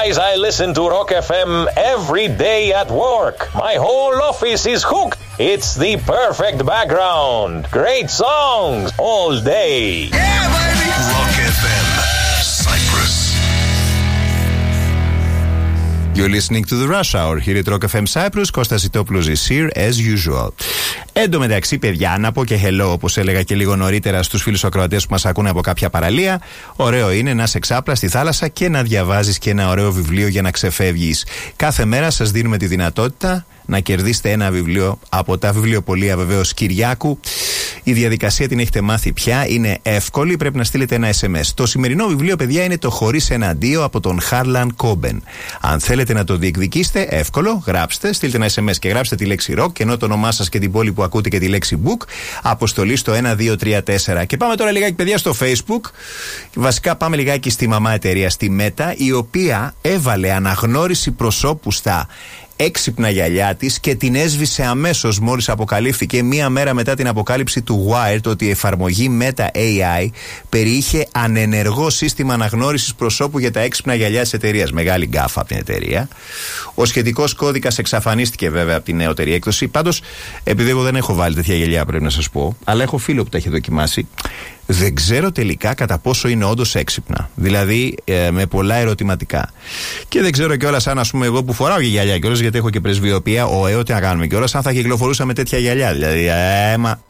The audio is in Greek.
guys, I listen to Rock FM every day at work. My whole office is hooked. It's the perfect background. Great songs all day. Yeah, baby! Rock FM, Cyprus. You're listening to the Rush Hour here at Rock FM Cyprus. Κώστας Ιτόπουλος is here as usual. Εν τω μεταξύ, παιδιά, να πω και hello, όπως έλεγα και λίγο νωρίτερα στους φίλους ακροατές που μας ακούνε από κάποια παραλία. Ωραίο είναι να είσαι ξάπλα στη θάλασσα και να διαβάζεις και ένα ωραίο βιβλίο για να ξεφεύγεις. Κάθε μέρα σας δίνουμε τη δυνατότητα να κερδίσετε ένα βιβλίο από τα βιβλιοπωλεία βεβαίως Κυριάκου. Η διαδικασία την έχετε μάθει πια, είναι εύκολη, πρέπει να στείλετε ένα SMS. Το σημερινό βιβλίο, παιδιά, είναι το Χωρίς ένα αντίο από τον Χάρλαν Κόμπεν. Αν θέλετε να το διεκδικήσετε, εύκολο, γράψτε, στείλτε ένα SMS και γράψτε τη λέξη rock, ενώ το όνομά σας και την πόλη που ακούτε και τη λέξη book, αποστολή στο 1234. Και πάμε τώρα λιγάκι, παιδιά, στο Facebook. Βασικά πάμε λιγάκι στη μαμά εταιρεία, στη Meta, η οποία έβαλε αναγνώριση προσώπου στα έξυπνα γυαλιά της και την έσβησε αμέσως μόλις αποκαλύφθηκε μία μέρα μετά την αποκάλυψη του Wired ότι η εφαρμογή Meta AI περιείχε ανενεργό σύστημα αναγνώρισης προσώπου για τα έξυπνα γυαλιά της εταιρείας. Μεγάλη γκάφα από την εταιρεία. Ο σχετικός κώδικας εξαφανίστηκε βέβαια από την νεότερη έκδοση. Πάντως, επειδή εγώ δεν έχω βάλει τέτοια γυαλιά, πρέπει να σας πω, αλλά έχω φίλο που τα έχει δοκιμάσει, δεν ξέρω τελικά κατά πόσο είναι όντως έξυπνα. Δηλαδή με πολλά ερωτηματικά. Και δεν ξέρω κιόλας αν, ας πούμε, εγώ που φοράω και γυαλιά κιόλας, γιατί έχω και πρεσβειοποία, τι να κάνουμε κιόλας, αν θα κυκλοφορούσα με τέτοια γυαλιά. Δηλαδή,